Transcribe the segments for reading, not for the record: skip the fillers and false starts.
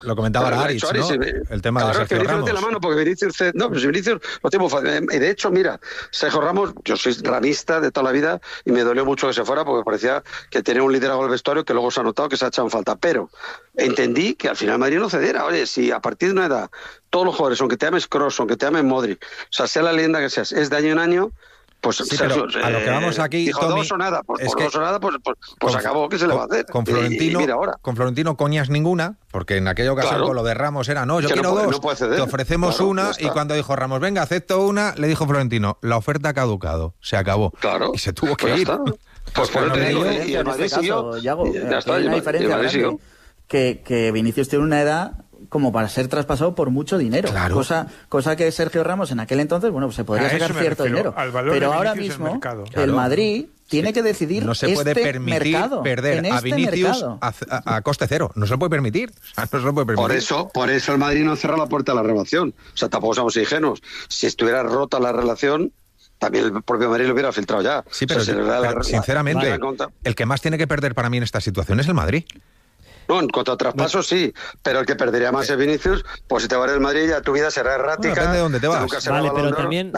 Lo comentaba Aritz, ¿no? El tema de Sergio Ramos. De la mano porque Vinicius lo tengo fácil. Y de hecho, mira, Sergio Ramos, yo soy ramista de toda la vida y me dolió mucho que se fuera porque parecía que tenía un liderazgo del vestuario que luego se ha notado que se ha echado en falta. Pero entendí que al final Madrid no cediera. Oye, si a partir de una edad todos los jugadores, aunque te llames Kroos, aunque te llames Modric, o sea, sea la leyenda que seas, es de año en año, pues sí, pero a lo que vamos aquí, dijo Tommy, dos o nada, pues acabó, ¿qué se le va a hacer? Con Florentino, mira ahora. Con Florentino coñas ninguna, porque en aquella ocasión con lo de Ramos era, no, yo quiero dos, te ofrecemos una, y cuando dijo Ramos, venga, acepto una, le dijo Florentino, la oferta ha caducado, se acabó, y se tuvo que ir. Pues por eso te digo, y el Madrid siguió, hay una diferencia grande, que Vinicius tiene una edad como para ser traspasado por mucho dinero, cosa que Sergio Ramos en aquel entonces, bueno, pues se podría sacar cierto dinero, pero ahora mismo el Madrid tiene que decidir no se puede permitir mercado, perder a Vinicius a coste cero, no se lo puede permitir, Por eso el Madrid no cerró la puerta a la renovación, o sea, tampoco somos ingenuos, si estuviera rota la relación también el propio Madrid lo hubiera filtrado ya. Sí, pero, sinceramente, el que más tiene que perder para mí en esta situación es el Madrid. No, en cuanto a traspasos sí, pero el que perdería más es Vinicius, pues si te vas del Madrid ya tu vida será errática. Depende de dónde te vas. Vale, pero también,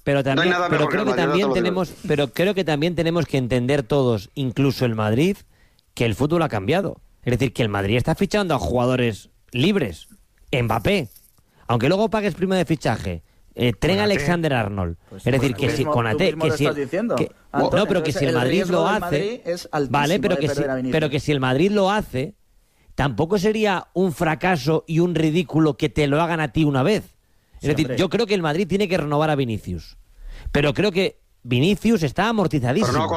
creo que también tenemos que entender todos, incluso el Madrid, que el fútbol ha cambiado. Es decir, que el Madrid está fichando a jugadores libres. Mbappé, aunque luego pagues prima de fichaje. Tren Alexander Arnold. Pues es decir, que si Konaté, que si no, pero que si el Madrid lo hace, vale, pero que si el Madrid lo hace, tampoco sería un fracaso y un ridículo que te lo hagan a ti una vez. Es decir, yo creo que el Madrid tiene que renovar a Vinicius, pero creo que Vinicius está amortizadísimo.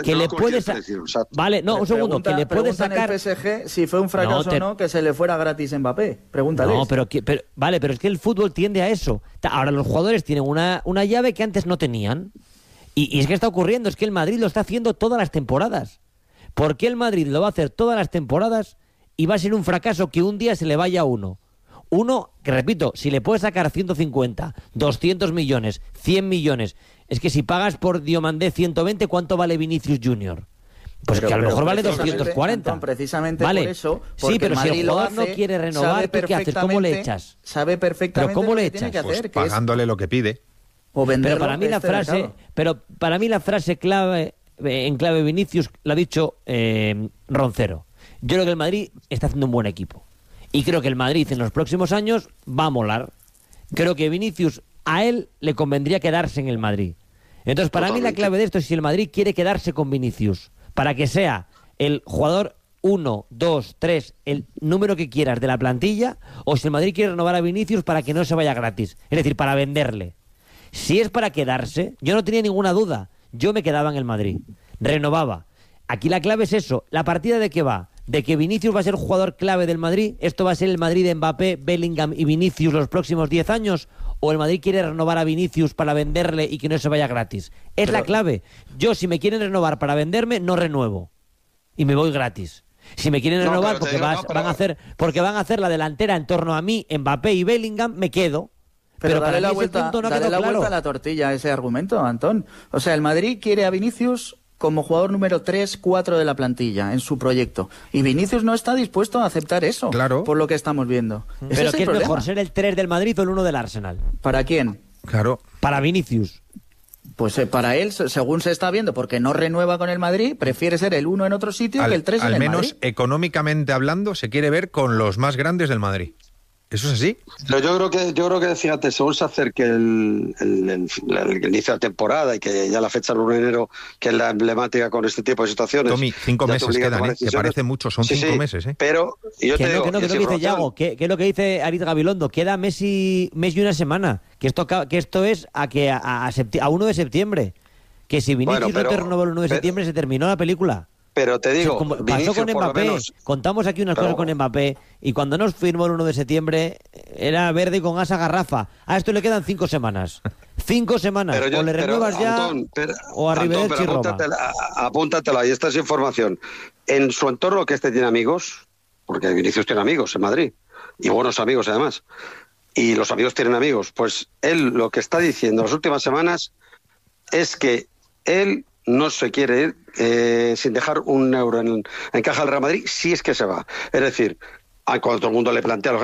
Un segundo, que le puede sacar el PSG si fue un fracaso o no que se le fuera gratis Mbappé. Pregúntales. No, pero es que el fútbol tiende a eso. Ahora los jugadores tienen una llave que antes no tenían. Y es que está ocurriendo, es que el Madrid lo está haciendo todas las temporadas. ¿Por qué el Madrid lo va a hacer todas las temporadas y va a ser un fracaso que un día se le vaya a uno? Uno, que repito, si le puedes sacar 150, 200 millones, 100 millones, es que si pagas por Diomandé 120, ¿cuánto vale Vinicius Junior? Pues que a lo mejor vale 240. Antón, precisamente vale. Por eso. Sí, pero si el jugador no quiere renovar, ¿tú qué haces? ¿Cómo le echas? Sabe perfectamente ¿Pero cómo le echas? echas? Pues pagándole lo que pide. O venderlo. Pero para mí la frase clave, en clave Vinicius, la ha dicho Roncero. Yo creo que el Madrid está haciendo un buen equipo. Y creo que el Madrid en los próximos años va a molar. Creo que Vinicius, a él le convendría quedarse en el Madrid. Entonces, para mí la clave de esto es si el Madrid quiere quedarse con Vinicius, para que sea el jugador 1, 2, 3, el número que quieras de la plantilla, o si el Madrid quiere renovar a Vinicius para que no se vaya gratis. Es decir, para venderle. Si es para quedarse, yo no tenía ninguna duda. Yo me quedaba en el Madrid. Renovaba. Aquí la clave es eso. ¿La partida de qué va? De que Vinicius va a ser jugador clave del Madrid. ¿Esto va a ser el Madrid de Mbappé, Bellingham y Vinicius los próximos 10 años? ¿O el Madrid quiere renovar a Vinicius para venderle y que no se vaya gratis? Es la clave. Yo, si me quieren renovar para venderme, no renuevo. Y me voy gratis. Si me quieren renovar porque van a hacer la delantera en torno a mí, Mbappé y Bellingham, me quedo. Pero dale la vuelta a la tortilla a ese argumento, Antón. O sea, el Madrid quiere a Vinicius como jugador número 3, 4 de la plantilla en su proyecto. Y Vinicius no está dispuesto a aceptar eso, por lo que estamos viendo. Pero ¿qué es mejor, ser el 3 del Madrid o el 1 del Arsenal? ¿Para quién? Claro. Para Vinicius. Pues para él, según se está viendo, porque no renueva con el Madrid, prefiere ser el 1 en otro sitio que el 3 en el Madrid. Al menos económicamente hablando, se quiere ver con los más grandes del Madrid. ¿Eso es así? Pero yo creo que fíjate, según se acerque el inicio de la temporada y que ya la fecha del 1 de enero, que es la emblemática con este tipo de situaciones. Tommy, 5 meses quedan, que parece mucho, son 5 meses. Pero yo te digo... Que lo que dice Yago, que es lo que dice Aritz Gabilondo, queda mes y una semana, que esto es a 1 de septiembre, que si Vinicius no te renovó el 1 de septiembre se terminó la película. Pero te digo, como pasó con Mbappé, contamos aquí unas cosas con Mbappé, y cuando nos firmó el 1 de septiembre era verde con asa garrafa. A esto le quedan 5 semanas. 5 semanas, o le renuevas ya, o a Rivera Roma. Apúntatela, ahí está esa información. En su entorno, que tiene amigos, porque Vinicius tiene amigos en Madrid, y buenos amigos además, y los amigos tienen amigos, pues él lo que está diciendo las últimas semanas es que él no se quiere ir sin dejar un euro en caja del Real Madrid, si es que se va. Es decir, cuando todo el mundo le plantea